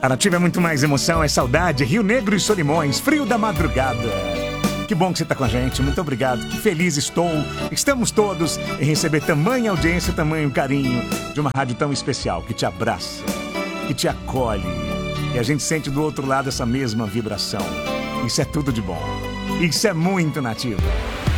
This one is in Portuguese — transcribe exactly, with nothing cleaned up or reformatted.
A Nativa é muito mais emoção, é saudade, Rio Negro e Solimões, frio da madrugada. Que bom que você está com a gente, muito obrigado, que feliz estou, estamos todos em receber tamanha audiência, tamanho carinho de uma rádio tão especial, que te abraça, que te acolhe, e a gente sente do outro lado essa mesma vibração. Isso é tudo de bom, isso é muito Nativa.